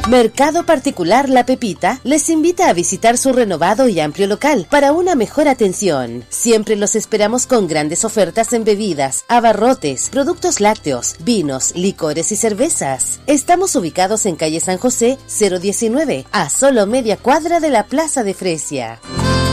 Mercado Particular La Pepita les invita a visitar su renovado y amplio local para una mejor atención. Siempre los esperamos con grandes ofertas en bebidas, abarrotes, productos lácteos, vinos, licores y cervezas. Estamos ubicados en calle San José 019, a solo media cuadra de la Plaza de Fresia.